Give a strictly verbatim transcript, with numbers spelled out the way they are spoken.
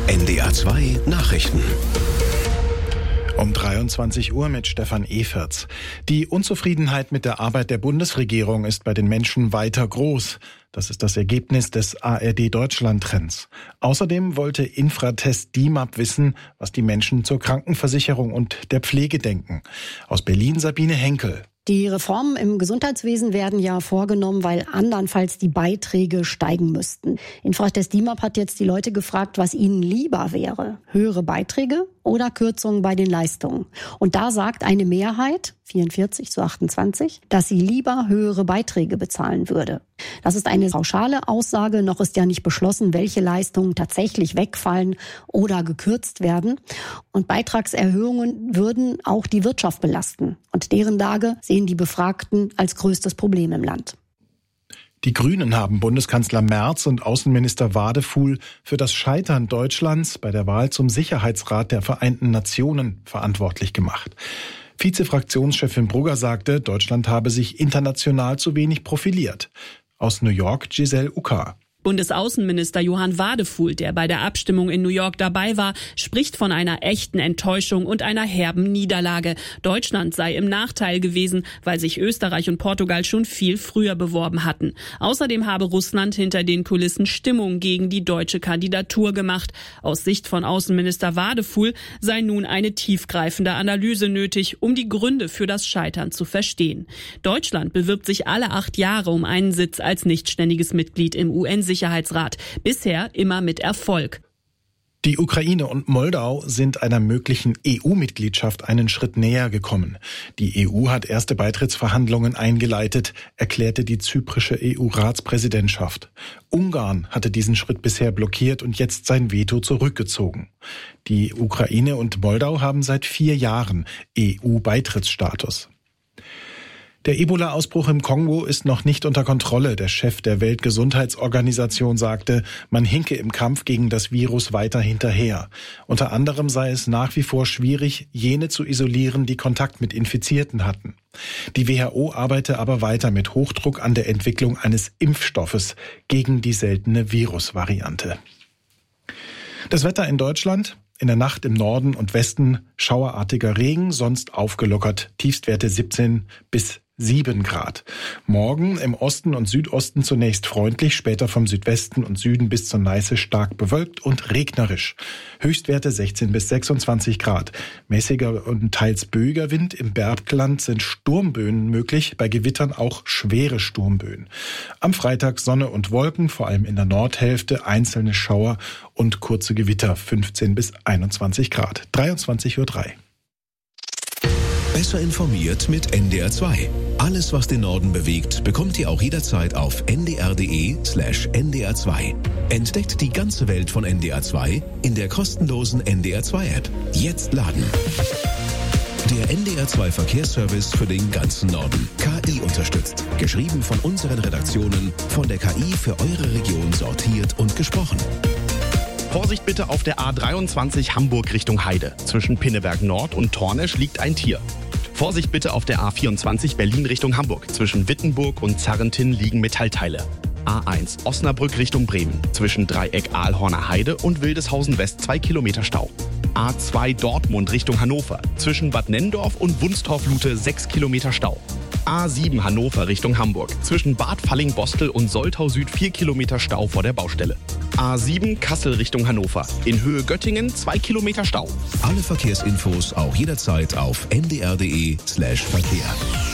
N D R zwei Nachrichten. Um dreiundzwanzig Uhr mit Stefan Eferts. Die Unzufriedenheit mit der Arbeit der Bundesregierung ist bei den Menschen weiter groß. Das ist das Ergebnis des A R D-Deutschland-Trends. Außerdem wollte Infratest D I M A P wissen, was die Menschen zur Krankenversicherung und der Pflege denken. Aus Berlin Sabine Henkel. Die Reformen im Gesundheitswesen werden ja vorgenommen, weil andernfalls die Beiträge steigen müssten. Infratest D I M A P hat jetzt die Leute gefragt, was ihnen lieber wäre. Höhere Beiträge oder Kürzungen bei den Leistungen. Und da sagt eine Mehrheit, vierundvierzig zu achtundzwanzig, dass sie lieber höhere Beiträge bezahlen würde. Das ist eine pauschale Aussage. Noch ist ja nicht beschlossen, welche Leistungen tatsächlich wegfallen oder gekürzt werden. Und Beitragserhöhungen würden auch die Wirtschaft belasten. Und deren Lage sehen die Befragten als größtes Problem im Land. Die Grünen haben Bundeskanzler Merz und Außenminister Wadefuhl für das Scheitern Deutschlands bei der Wahl zum Sicherheitsrat der Vereinten Nationen verantwortlich gemacht. Vize-Fraktionschefin Brugger sagte, Deutschland habe sich international zu wenig profiliert. Aus New York Giselle Ucker. Bundesaußenminister Johann Wadefuhl, der bei der Abstimmung in New York dabei war, spricht von einer echten Enttäuschung und einer herben Niederlage. Deutschland sei im Nachteil gewesen, weil sich Österreich und Portugal schon viel früher beworben hatten. Außerdem habe Russland hinter den Kulissen Stimmung gegen die deutsche Kandidatur gemacht. Aus Sicht von Außenminister Wadefuhl sei nun eine tiefgreifende Analyse nötig, um die Gründe für das Scheitern zu verstehen. Deutschland bewirbt sich alle acht Jahre um einen Sitz als nichtständiges Mitglied im U N-Sicherheitsrat. Sicherheitsrat. Bisher immer mit Erfolg. Die Ukraine und Moldau sind einer möglichen E U-Mitgliedschaft einen Schritt näher gekommen. Die E U hat erste Beitrittsverhandlungen eingeleitet, erklärte die zyprische E U-Ratspräsidentschaft. Ungarn hatte diesen Schritt bisher blockiert und jetzt sein Veto zurückgezogen. Die Ukraine und Moldau haben seit vier Jahren E U-Beitrittsstatus. Der Ebola-Ausbruch im Kongo ist noch nicht unter Kontrolle. Der Chef der Weltgesundheitsorganisation sagte, man hinke im Kampf gegen das Virus weiter hinterher. Unter anderem sei es nach wie vor schwierig, jene zu isolieren, die Kontakt mit Infizierten hatten. Die W H O arbeite aber weiter mit Hochdruck an der Entwicklung eines Impfstoffes gegen die seltene Virusvariante. Das Wetter in Deutschland? In der Nacht im Norden und Westen schauerartiger Regen, sonst aufgelockert, Tiefstwerte siebzehn bis sieben Grad. Morgen im Osten und Südosten zunächst freundlich, später vom Südwesten und Süden bis zur Neiße stark bewölkt und regnerisch. Höchstwerte sechzehn bis sechsundzwanzig Grad. Mäßiger und teils böiger Wind. Im Bergland sind Sturmböen möglich, bei Gewittern auch schwere Sturmböen. Am Freitag Sonne und Wolken, vor allem in der Nordhälfte, einzelne Schauer und kurze Gewitter, fünfzehn bis einundzwanzig Grad. dreiundzwanzig Uhr drei. Besser informiert mit N D R zwei. Alles, was den Norden bewegt, bekommt ihr auch jederzeit auf n d r punkt d e slash n d r zwei. Entdeckt die ganze Welt von N D R zwei in der kostenlosen N D R zwei App. Jetzt laden. Der N D R zwei Verkehrsservice für den ganzen Norden. K I unterstützt. Geschrieben von unseren Redaktionen, von der K I für eure Region sortiert und gesprochen. Vorsicht bitte auf der A dreiundzwanzig Hamburg Richtung Heide. Zwischen Pinneberg Nord und Tornesch liegt ein Tier. Vorsicht bitte auf der A vierundzwanzig Berlin Richtung Hamburg. Zwischen Wittenburg und Zarrentin liegen Metallteile. A eins Osnabrück Richtung Bremen. Zwischen Dreieck Aalhorner Heide und Wildeshausen West zwei Kilometer Stau. A zwei Dortmund Richtung Hannover. Zwischen Bad Nenndorf und Wunstorf-Lute sechs Kilometer Stau. A sieben Hannover Richtung Hamburg. Zwischen Bad Falling-Bostel und Soltau Süd vier Kilometer Stau vor der Baustelle. A sieben Kassel Richtung Hannover. In Höhe Göttingen zwei Kilometer Stau. Alle Verkehrsinfos auch jederzeit auf n d r punkt d e slash Verkehr.